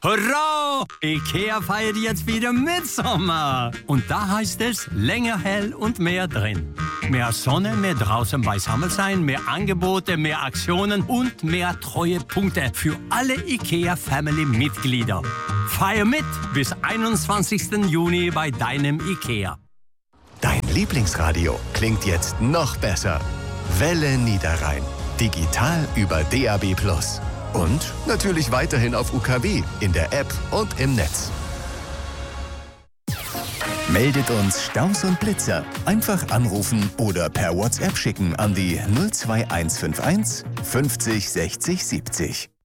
Hurra! IKEA feiert jetzt wieder Mitsommer. Und da heißt es länger hell und mehr drin. Mehr Sonne, mehr draußen beisammen sein, mehr Angebote, mehr Aktionen und mehr Treuepunkte für alle IKEA-Family-Mitglieder. Feier mit bis 21. Juni bei deinem IKEA. Dein Lieblingsradio klingt jetzt noch besser. Welle Niederrhein. Digital über DAB+. Und natürlich weiterhin auf UKW, in der App und im Netz. Meldet uns Staus und Blitzer. Einfach anrufen oder per WhatsApp schicken an die 02151 50 60 70.